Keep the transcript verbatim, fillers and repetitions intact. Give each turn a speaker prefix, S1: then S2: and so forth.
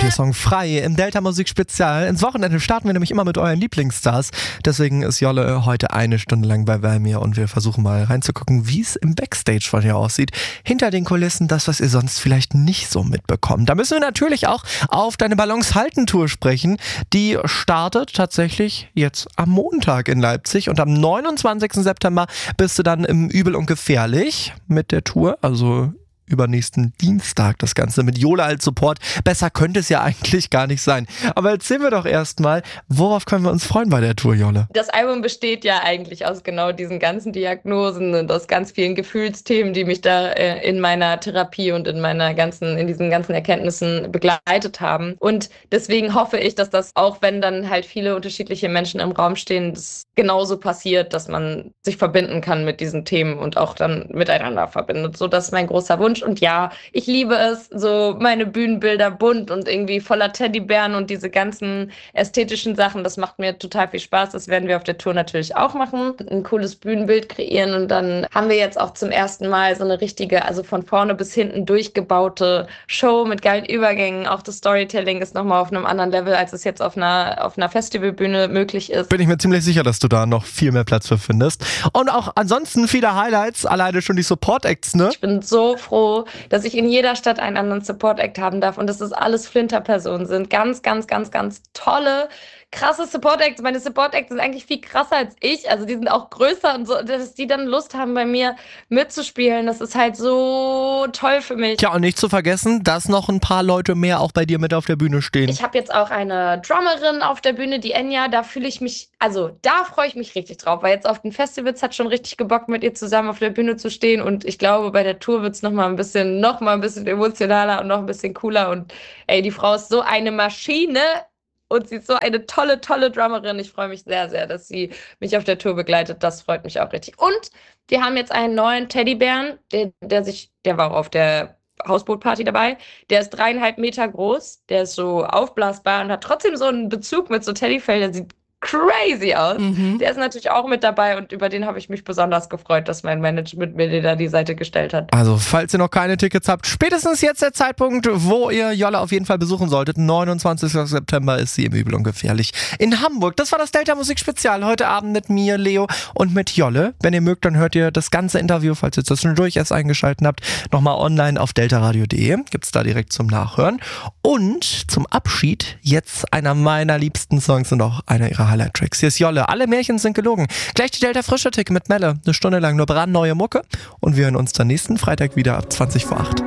S1: neue Song Frei im Delta Musik Spezial. Ins Wochenende starten wir nämlich immer mit euren Lieblingsstars. Deswegen ist Jolle heute eine Stunde lang bei Valmir und wir versuchen mal reinzugucken, wie es im Backstage von ihr aussieht. Hinter den Kulissen, das, was ihr sonst vielleicht nicht so mitbekommt. Da müssen wir natürlich auch auf deine Balance halten Tour sprechen. Die startet tatsächlich jetzt am Montag in Leipzig und am neunundzwanzigsten September bist du dann im Übel und Gefährlich mit der Tour, also übernächsten Dienstag das Ganze mit Jola als Support. Besser könnte es ja eigentlich gar nicht sein. Aber erzählen wir doch erstmal, worauf können wir uns freuen bei der Tour, Jolle?
S2: Das Album besteht ja eigentlich aus genau diesen ganzen Diagnosen und aus ganz vielen Gefühlsthemen, die mich da äh, in meiner Therapie und in meiner ganzen, in diesen ganzen Erkenntnissen begleitet haben. Und deswegen hoffe ich, dass das, auch wenn dann halt viele unterschiedliche Menschen im Raum stehen, das genauso passiert, dass man sich verbinden kann mit diesen Themen und auch dann miteinander verbindet. So, das ist mein großer Wunsch. Und ja, ich liebe es, so meine Bühnenbilder bunt und irgendwie voller Teddybären und diese ganzen ästhetischen Sachen. Das macht mir total viel Spaß. Das werden wir auf der Tour natürlich auch machen. Ein cooles Bühnenbild kreieren. Und dann haben wir jetzt auch zum ersten Mal so eine richtige, also von vorne bis hinten durchgebaute Show mit geilen Übergängen. Auch das Storytelling ist nochmal auf einem anderen Level, als es jetzt auf einer, auf einer Festivalbühne möglich ist.
S1: Bin ich mir ziemlich sicher, dass du da noch viel mehr Platz für findest. Und auch ansonsten viele Highlights, alleine schon die Support-Acts, ne?
S2: Ich bin so froh, dass ich in jeder Stadt einen anderen Support-Act haben darf und dass das alles Flinter-Personen sind. Ganz, ganz, ganz, ganz tolle, krasse Support-Acts. Meine Support-Acts sind eigentlich viel krasser als ich. Also die sind auch größer und so, dass die dann Lust haben, bei mir mitzuspielen. Das ist halt so toll für mich.
S1: Ja, und nicht zu vergessen, dass noch ein paar Leute mehr auch bei dir mit auf der Bühne stehen.
S2: Ich habe jetzt auch eine Drummerin auf der Bühne, die Enya. Da fühle ich mich, also da freue ich mich richtig drauf, weil jetzt auf den Festivals hat schon richtig gebockt, mit ihr zusammen auf der Bühne zu stehen. Und ich glaube, bei der Tour wird es noch mal ein bisschen, noch mal ein bisschen emotionaler und noch ein bisschen cooler. Und ey, die Frau ist so eine Maschine. Und sie ist so eine tolle, tolle Drummerin. Ich freue mich sehr, sehr, dass sie mich auf der Tour begleitet. Das freut mich auch richtig. Und wir haben jetzt einen neuen Teddybären, der, der sich, der war auch auf der Hausbootparty dabei. Der ist dreieinhalb Meter groß. Der ist so aufblasbar und hat trotzdem so einen Bezug mit so Teddyfell. Der sieht crazy aus. Mhm. Der ist natürlich auch mit dabei und über den habe ich mich besonders gefreut, dass mein Management mir den da die Seite gestellt hat.
S1: Also, falls ihr noch keine Tickets habt, spätestens jetzt der Zeitpunkt, wo ihr Jolle auf jeden Fall besuchen solltet. neunundzwanzigsten September ist sie im Übel und Gefährlich in Hamburg. Das war das Delta Musik Spezial heute Abend mit mir, Leo und mit Jolle. Wenn ihr mögt, dann hört ihr das ganze Interview, falls ihr zwischendurch erst eingeschaltet habt, nochmal online auf deltaradio punkt de. Gibt's da direkt zum Nachhören. Und zum Abschied jetzt einer meiner liebsten Songs und auch einer ihrer Highlight-Tracks. Hier ist Jolle. Alle Märchen sind gelogen. Gleich die Delta Frische Tick mit Melle. Eine Stunde lang nur brandneue Mucke. Und wir hören uns dann nächsten Freitag wieder ab zwanzig vor acht.